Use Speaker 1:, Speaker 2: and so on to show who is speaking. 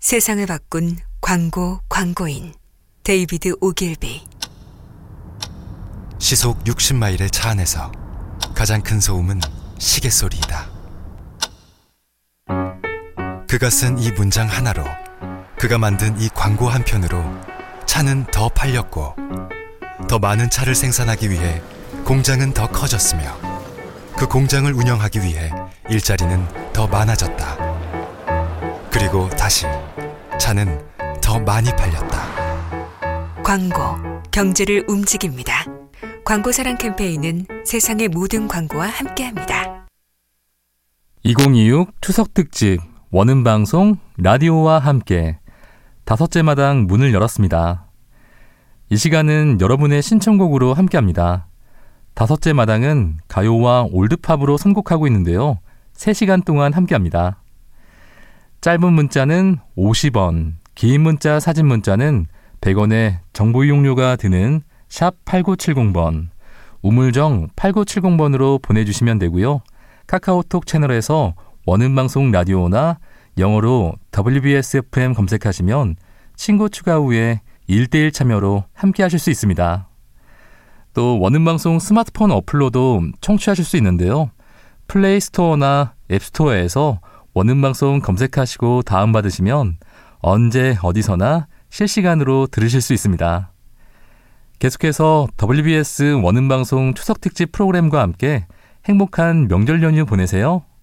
Speaker 1: 세상을 바꾼 광고인 데이비드 오길비.
Speaker 2: 시속 60마일의 차 안에서 가장 큰 소음은 시계 소리이다. 그가 쓴 이 문장 하나로, 그가 만든 이 광고 한 편으로 차는 더 팔렸고, 더 많은 차를 생산하기 위해 공장은 더 커졌으며, 그 공장을 운영하기 위해 일자리는 더 많아졌다. 그리고 다시 차는 더 많이 팔렸다.
Speaker 1: 광고, 경제를 움직입니다. 광고사랑 캠페인은 세상의 모든 광고와 함께합니다.
Speaker 3: 2026 추석특집 원음방송 라디오와 함께 5째 마당 문을 열었습니다. 이 시간은 여러분의 신청곡으로 함께합니다. 5째 마당은 가요와 올드팝으로 선곡하고 있는데요. 3시간 동안 함께합니다. 짧은 문자는 50원, 긴 문자 사진 문자는 100원의 정보 이용료가 드는 샵 8970번, 우물정 8970번으로 보내주시면 되고요. 카카오톡 채널에서 원음방송 라디오나 영어로 WBSFM 검색하시면 친구 추가 후에 1대1 참여로 함께 하실 수 있습니다. 또 원음방송 스마트폰 어플로도 청취하실 수 있는데요. 플레이스토어나 앱스토어에서 원음방송 검색하시고 다운받으시면 언제 어디서나 실시간으로 들으실 수 있습니다. 계속해서 WBS 원음방송 추석특집 프로그램과 함께 행복한 명절 연휴 보내세요.